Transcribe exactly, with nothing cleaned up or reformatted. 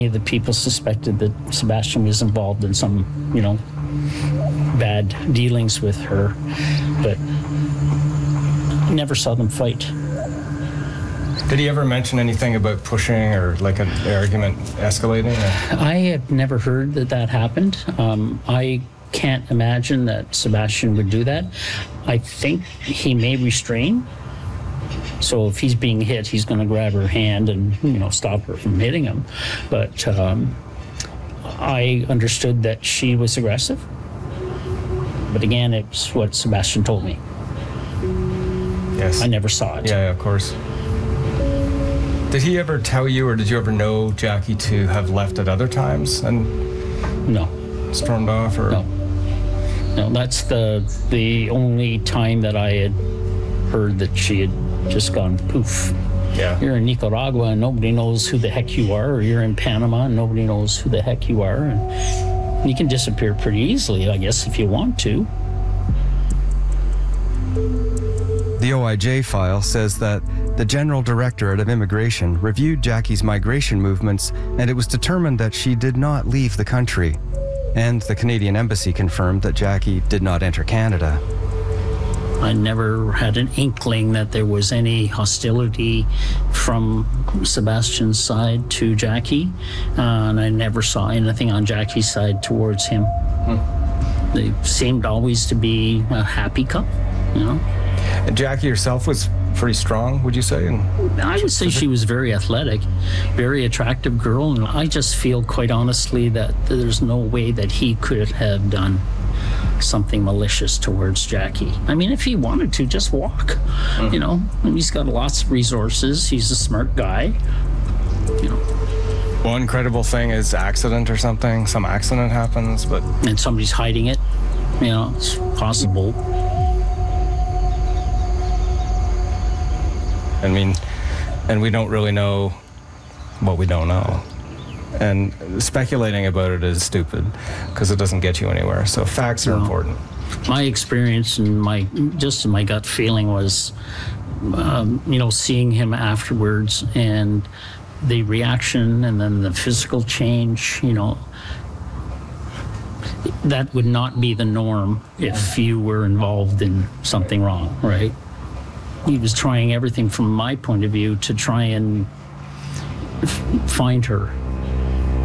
The people suspected that Sebastian was involved in some, you know, bad dealings with her, but never saw them fight. Did he ever mention anything about pushing or like an argument escalating? Or? I have never heard that that happened. Um, I can't imagine that Sebastian would do that. I think he may restrain. So if he's being hit, he's going to grab her hand and, you know, stop her from hitting him. But um, I understood that she was aggressive. But again, it's what Sebastian told me. Yes. I never saw it. Yeah, of course. Did he ever tell you, or did you ever know Jackie to have left at other times and no stormed off? Or no, no. That's the the only time that I had heard that she had just gone poof. Yeah. You're in Nicaragua and nobody knows who the heck you are, or you're in Panama and nobody knows who the heck you are, and you can disappear pretty easily, I guess, if you want to. The O I J file says that the General Directorate of Immigration reviewed Jackie's migration movements, and it was determined that she did not leave the country. And the Canadian Embassy confirmed that Jackie did not enter Canada. I never had an inkling that there was any hostility from Sebastian's side to Jackie, uh, and I never saw anything on Jackie's side towards him. Hmm. They seemed always to be a happy couple, you know. And Jackie herself was pretty strong, would you say? And I would say she was very athletic, very attractive girl, and I just feel quite honestly that there's no way that he could have done something malicious towards Jackie. I mean, if he wanted to, just walk, mm-hmm. you know. And he's got lots of resources. He's a smart guy, you know. One incredible thing is accident or something. Some accident happens, but... And somebody's hiding it. You know, it's possible. I mean, and we don't really know what we don't know. And speculating about it is stupid because it doesn't get you anywhere. So facts are no. important. My experience and my just my gut feeling was, um, you know, seeing him afterwards and the reaction and then the physical change, you know, that would not be the norm if you were involved in something wrong, right? He was trying everything from my point of view to try and f- find her.